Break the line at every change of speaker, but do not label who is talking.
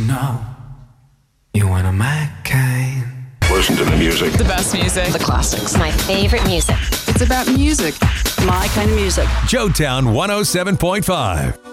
know you one of my kind.
Listen to the music.
The best music.
The classics. My favorite music.
It's about music. My kind of music.
Joetown 107.5.